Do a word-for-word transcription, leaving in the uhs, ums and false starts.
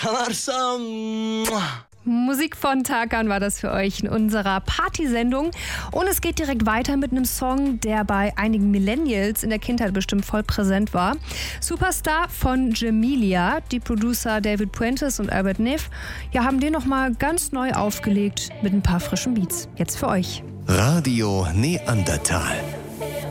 Sanırsam... Musik von Tarkan war das für euch in unserer Partysendung. Und es geht direkt weiter mit einem Song, der bei einigen Millennials in der Kindheit bestimmt voll präsent war. Superstar von Jamelia. Die Producer David Puentes und Albert Neff ja, haben den nochmal ganz neu aufgelegt mit ein paar frischen Beats. Jetzt für euch. Radio Neandertal.